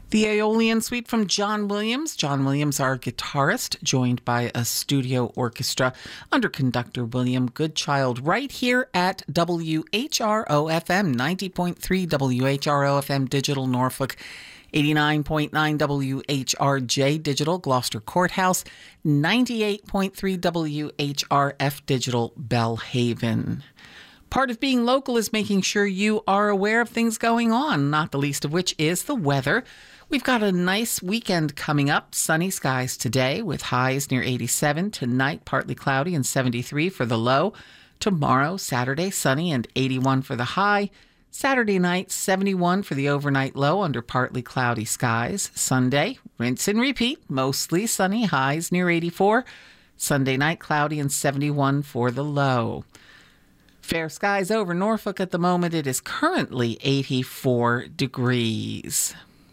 The Aeolian Suite from John Williams. John Williams, our guitarist, joined by a studio orchestra under conductor William Goodchild, right here at WHRO-FM, 90.3 WHRO-FM Digital Norfolk, 89.9 WHRJ Digital Gloucester Courthouse, 98.3 WHRF Digital Bellhaven. Part of being local is making sure you are aware of things going on, not the least of which is the weather. We've got a nice weekend coming up. Sunny skies today with highs near 87. Tonight, partly cloudy and 73 for the low. Tomorrow, Saturday, sunny and 81 for the high. Saturday night, 71 for the overnight low under partly cloudy skies. Sunday, rinse and repeat, mostly sunny, highs near 84. Sunday night, cloudy and 71 for the low. Fair skies over Norfolk at the moment. It is currently 84 degrees.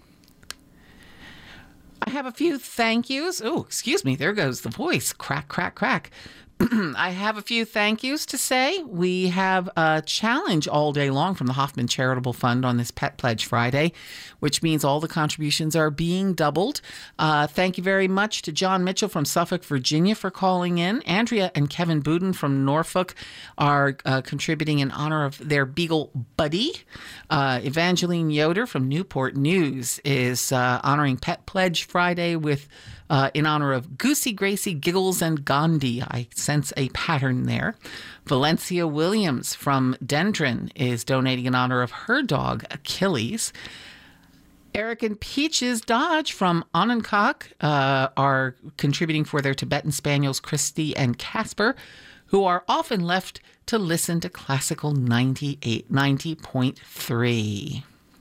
I have a few thank yous. Oh, excuse me. There goes the voice. Crack, crack, crack. I have a few thank yous to say. We have a challenge all day long from the Hoffman Charitable Fund on this Pet Pledge Friday, which means all the contributions are being doubled. Thank you very much to John Mitchell from Suffolk, Virginia for calling in. Andrea and Kevin Buden from Norfolk are contributing in honor of their beagle Buddy. Evangeline Yoder from Newport News is honoring Pet Pledge Friday with in honor of Goosey, Gracie, Giggles, and Gandhi. I sense a pattern there. Valencia Williams from Dendron is donating in honor of her dog, Achilles. Eric and Peaches Dodge from Ononcock are contributing for their Tibetan Spaniels, Christy and Casper, who are often left to listen to Classical 90.3.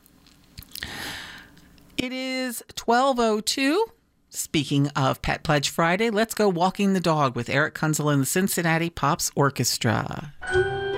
It is 12:02. Speaking of Pet Pledge Friday, let's go walking the dog with Eric Kunzel and the Cincinnati Pops Orchestra.